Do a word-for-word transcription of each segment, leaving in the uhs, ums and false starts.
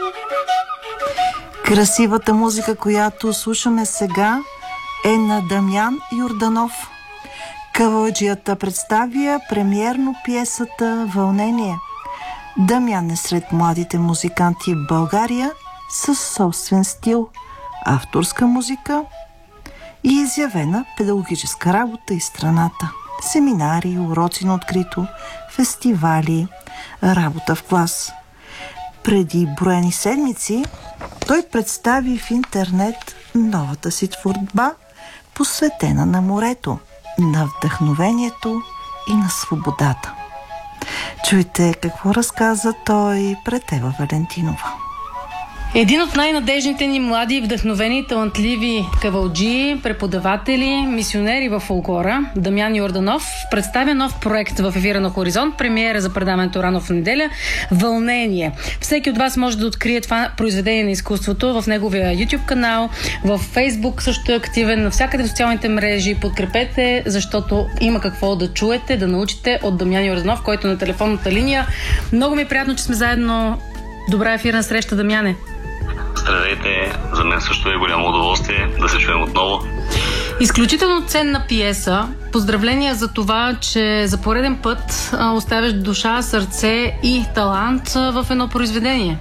Красивата музика, която слушаме сега, е на Дамян Йорданов. Кавалджията представя премиерно пиесата «Вълнение». Дамян е сред младите музиканти в България със собствен стил, авторска музика и изявена педагогическа работа из страната. Семинари, уроци на открито, фестивали, работа в клас. Преди броени седмици той представи в интернет новата си творба, посветена на морето, на вдъхновението и на свободата. Чуйте какво разказа той пред Ева Валентинова. Един от най-надежните ни млади, вдъхновени и талантливи кавалджии, преподаватели, мисионери във фолклора, Дамян Йорданов, представя нов проект в ефира на Хоризонт, премиера за предаването рано в неделя «Вълнение». Всеки от вас може да открие това произведение на изкуството в неговия YouTube канал, в Facebook също е активен, навсякъде в социалните мрежи. Подкрепете, защото има какво да чуете, да научите от Дамян Йорданов, който е на телефонната линия. Много ми е приятно, че сме заедно. Добра ефирна среща, Дамяне. Здравейте, за мен също е голямо удоволствие да се чуем отново. Изключително ценна пиеса. Поздравления за това, че за пореден път а, оставяш душа, сърце и талант а, в едно произведение.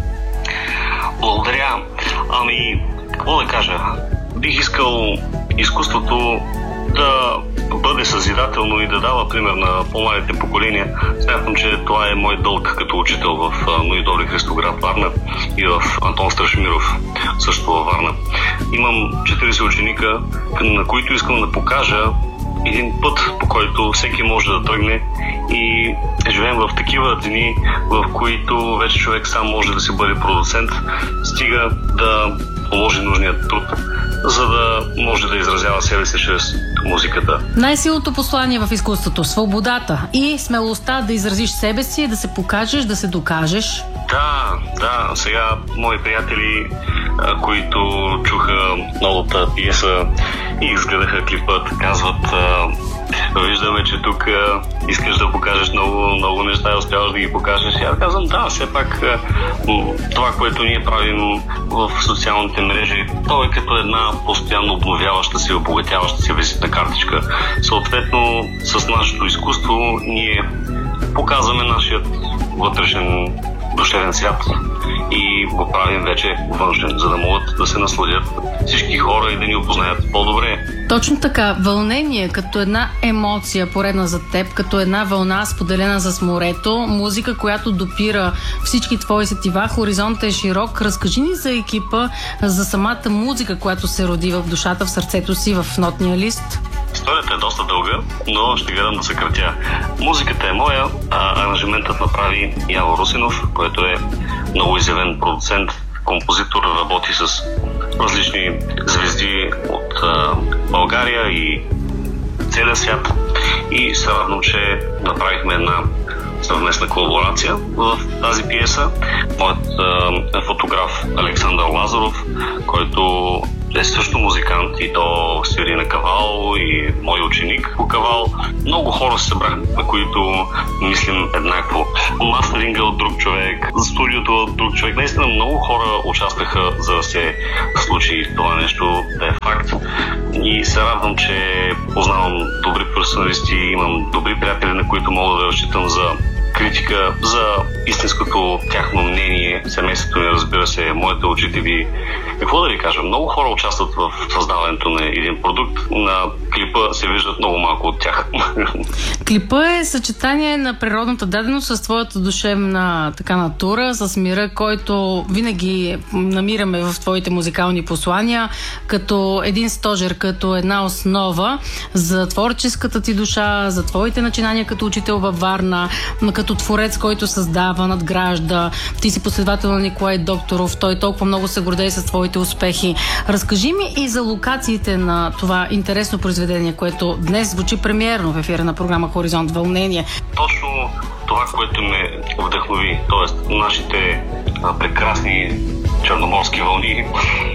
Благодаря. Ами, какво да кажа? Бих искал изкуството да бъде съзидателно и да дава пример на по-малите поколения. Смятам, че това е мой дълг като учител в Ноидоли Христоград, Варна, и в Антон Страшмиров, също във Варна. Имам четиридесет ученика, на които искам да покажа един път, по който всеки може да тръгне, и живеем в такива дни, в които вече човек сам може да си бъде продуцент, стига да положи нужният труд, за да може да изразява себе си чрез музиката. Най-силното послание в изкуството – свободата и смелостта да изразиш себе си, да се покажеш, да се докажеш. Да, да. Сега мои приятели, които чуха новата пиеса и изгледаха клипът, казват: виждаме, че тук искаш да покажеш много, много неща и успяваш да ги покажеш. И аз казвам: да, все пак това, което ние правим в социалните мрежи, то е като една постоянно обновяваща се, обогатяваща се визитна картичка. Съответно, с нашето изкуство ние показваме нашият вътрешен душевен свят и го правим вече външен, за да могат да се насладят всички хора и да ни опознаят по-добре. Точно така. Вълнение като една емоция, поредна за теб, като една вълна, споделена с морето, музика, която допира всички твои сетива. Хоризонтът е широк. Разкажи ни за екипа, за самата музика, която се роди в душата, в сърцето си, в нотния лист. Историята е доста дълга, но ще гледам да съкратя. Музиката е моя, а аранжиментът направи Яво Русинов, който е много изявен продуцент, композитор, работи с различни звезди от а, България и целия свят. И се радвам, че направихме една съвместна колаборация в тази пиеса. Моят а, фотограф Александър Лазаров, който е също музикант и то свири на кавал, и мой ученик по кавал. Много хора се събраха, на които мислим еднакво. Мастеринга от друг човек, студиото от друг човек. Наистина много хора участваха, за да се случи това нещо да е факт. И се радвам, че познавам добри персоналисти, имам добри приятели, на които мога да разчитам за критика, за истинското тяхно мнение. Семейството ми, разбира се, моите учители. Какво да ви кажа? Много хора участват в създаването на един продукт. На клипа се виждат много малко от тях. Клипа е съчетание на природната даденост с твоята душевна така натура, с мира, който винаги намираме в твоите музикални послания, като един стожер, като една основа за творческата ти душа, за твоите начинания като учител във Варна, като творец, който създава, надгражда. Ти си последовател на Николай Докторов, той толкова много се гордее с твоите успехи. Разкажи ми и за локациите на това интересно произведение, което днес звучи премиерно в ефира на програма Хоризонт Вълнение. Точно това, което ме вдъхнови, т.е. нашите а, прекрасни черноморски вълни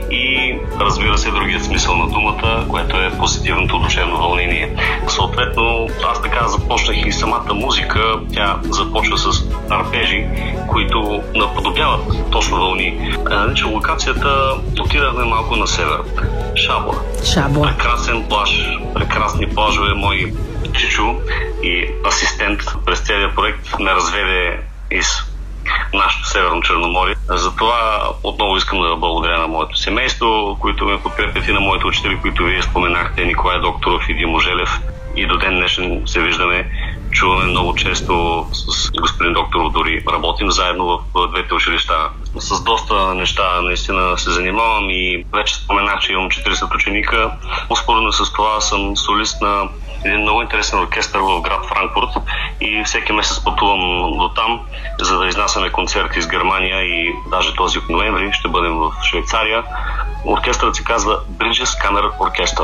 и, разбира се, другият смисъл на думата, което е позитивното душевно вълнение. Съответно, аз така започнах и самата музика. Тя започва с арпежи, които наподобяват точно вълни. Значи, локацията отидахме малко на север. Шабла. Шабла. Прекрасен плаж, прекрасни плажове. Мой чичо и асистент през целия проект ме разведе из нашето Северно Черноморие. Затова отново искам да благодаря на моето семейство, които ме подкрепят, и на моите учители, които вие споменахте, Николай Докторов и Димо Желев. И до ден днешен се виждаме, чуваме много често с господин Докторов, дори работим заедно в двете училища. С доста неща наистина се занимавам и вече споменах, че имам четирийсет ученика. Успоредно с това съм солист на един много интересен оркестър в град Франкфурт и всеки месец пътувам до там, за да изнасяме концерти из Германия, и даже този ноември ще бъдем в Швейцария. Оркестърът се казва Bridges Камер Оркестър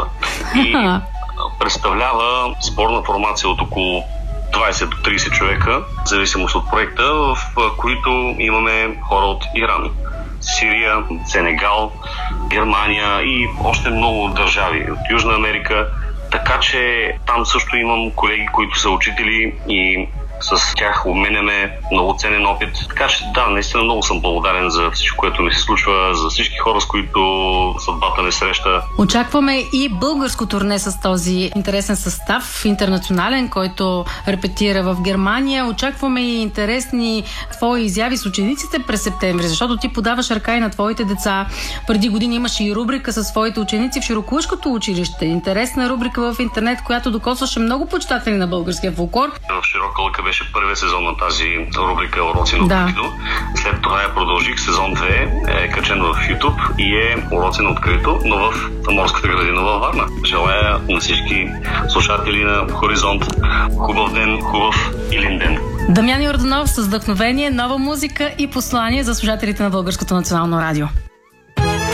и представлява сборна формация от около двайсет до трийсет човека, в зависимост от проекта, в които имаме хора от Иран, Сирия, Сенегал, Германия и още много държави от Южна Америка. Така че там също имам колеги, които са учители и с тях обменяме много ценен опит. Така че да, наистина много съм благодарен за всичко, което ми се случва, за всички хора, с които съдбата не среща. Очакваме и българско турне с този интересен състав, интернационален, който репетира в Германия. Очакваме и интересни твои изяви с учениците през септември, защото ти подаваш ръка и на твоите деца. Преди години имаше и рубрика със своите ученици в Широколъшкото училище. Интересна рубрика в интернет, която докосваше много почитатели на българския фолклор. В Широка лъка беше първият сезон на тази рубрика Уроци на открито. Да. След това я продължих. Сезон две е качен в YouTube и е Уроци на открито, но в Морската градина във Варна. Желая на всички слушатели на Хоризонт хубав ден, хубав илин ден. Дамян Йорданов с вдъхновение, нова музика и послание за слушателите на Българското национално радио.